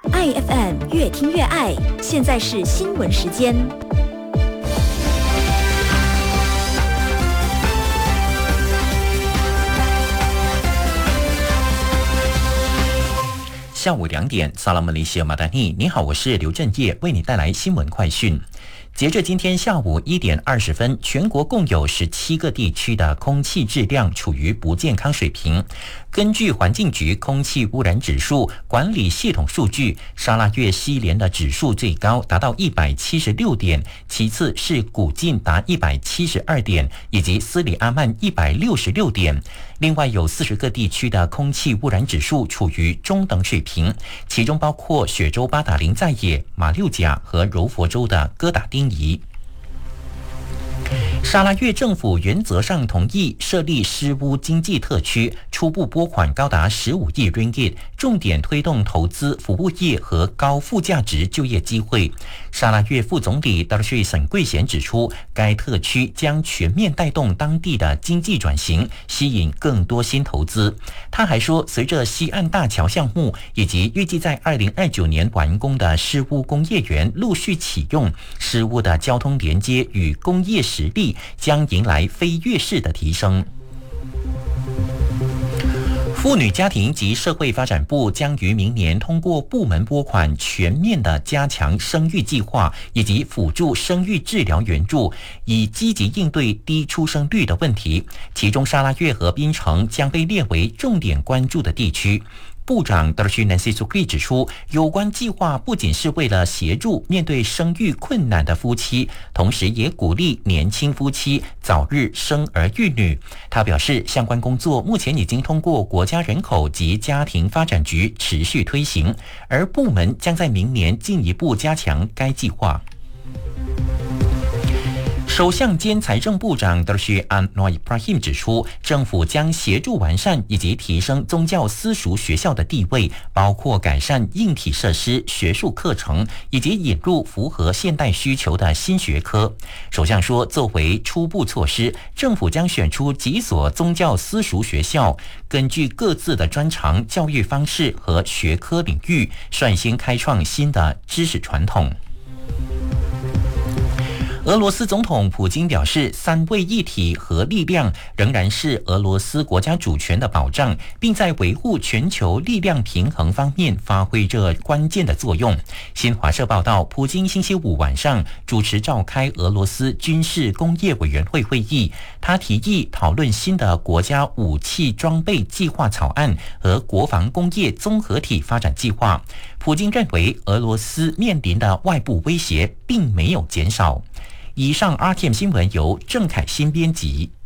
IFM 越听越爱，现在是新闻时间。 下午2点，萨拉马雷西亚马达尼，你好，我是刘振业，为你带来新闻快讯。截至今天下午1点20分，全国共有17个地区的空气质量处于不健康水平。根据环境局空气污染指数管理系统数据，沙拉越西连的指数最高达到176点，其次是古晋达172点，以及斯里阿曼166点。另外有40个地区的空气污染指数处于中等水平，其中包括雪州巴达林在野、马六甲和柔佛州的哥打丁仪。沙拉越政府原则上同意设立湿污经济特区，初步拨款高达15亿 ringgit， 重点推动投资服务业和高附加值就业机会。沙拉越副总理达瑞沈贵贤指出，该特区将全面带动当地的经济转型，吸引更多新投资。他还说，随着西岸大桥项目以及预计在2029年完工的湿污工业园陆续启用，湿污的交通连接与工业实力将迎来飞跃式的提升。妇女家庭及社会发展部将于明年通过部门拨款，全面的加强生育计划以及辅助生育治疗援助，以积极应对低出生率的问题。其中沙拉越和槟城将被列为重点关注的地区。部长德许南西苏克指出，有关计划不仅是为了协助面对生育困难的夫妻，同时也鼓励年轻夫妻早日生儿育女。他表示，相关工作目前已经通过国家人口及家庭发展局持续推行，而部门将在明年进一步加强该计划。首相兼财政部长德许安诺伊布拉辛指出，政府将协助完善以及提升宗教私塾学校的地位，包括改善硬体设施、学术课程，以及引入符合现代需求的新学科。首相说，作为初步措施，政府将选出几所宗教私塾学校，根据各自的专长、教育方式和学科领域，率先开创新的知识传统。俄罗斯总统普京表示，三位一体和力量仍然是俄罗斯国家主权的保障，并在维护全球力量平衡方面发挥着关键的作用。新华社报道，普京星期五晚上主持召开俄罗斯军事工业委员会会议，他提议讨论新的国家武器装备计划草案和国防工业综合体发展计划。普京认为，俄罗斯面临的外部威胁并没有减少。以上 RTM 新闻由郑凯欣编辑。